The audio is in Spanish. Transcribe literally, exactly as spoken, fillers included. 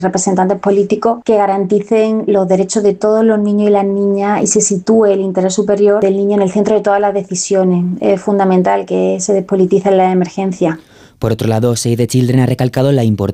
representantes políticos que garanticen los derechos de todos los niños y las niñas y se sitúe el interés superior del niño en el centro de todas las decisiones. Es fundamental que se despoliticen las emergencias. Por otro lado, Save the Children ha recalcado la importancia